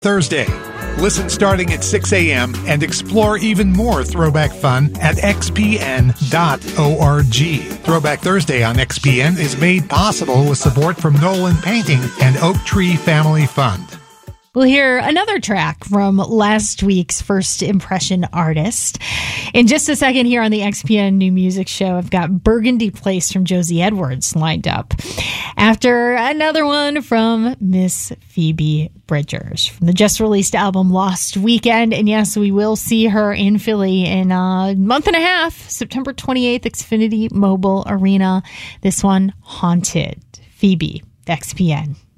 Thursday. Listen starting at 6 a.m. and explore even more throwback fun at xpn.org. Throwback Thursday on XPN is made possible with support from Nolan Painting and Oak Tree Family Fund. We'll hear another track from last week's First Impression Artist. In just a second here on the XPN New Music Show, I've got Burgundy Place from Josie Edwards lined up. After another one from Miss Phoebe Bridgers from the just-released album Lost Weekend. And yes, we will see her in Philly in a month and a half, September 28th, Xfinity Mobile Arena. This one, Haunted. Phoebe, XPN.